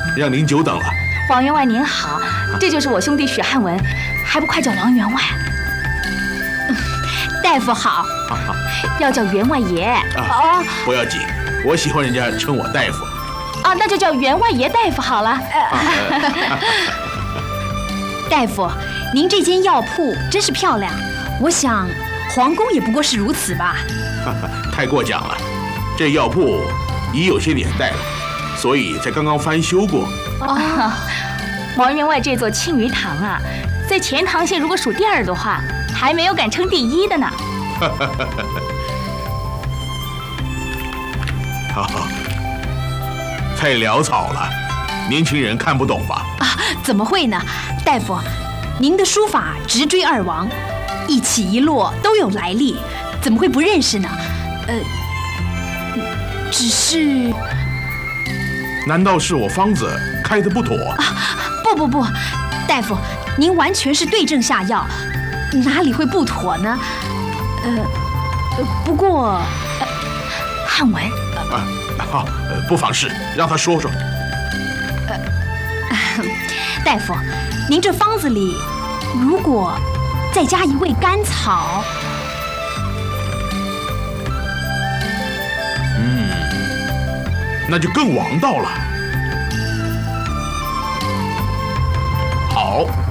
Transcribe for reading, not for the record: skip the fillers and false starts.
让您久等了。 王员外您好，这就是我兄弟许汉文，还不快叫王员外？ 大夫好， 要叫员外爷。 不要紧，我喜欢人家称我大夫。 那就叫员外爷大夫好了。 大夫，您这间药铺真是漂亮，我想皇宫也不过是如此吧？ 太过奖了，这药铺已有些年代了，所以才刚刚翻修过。 王员外这座青鱼堂啊，在钱塘县如果数第二的话，还没有敢称第一的呢。 太潦草了，年轻人看不懂吧？ 怎么会呢？大夫，您的书法直追二王，一起一落都有来历，怎么会不认识呢？只是…… 难道是我方子开得不妥？ 不，大夫，您完全是对症下药，哪里会不妥呢？不过， 汉文， 不妨事，让他说说。 大夫，您这方子里如果再加一味甘草， 那就更王道了。好。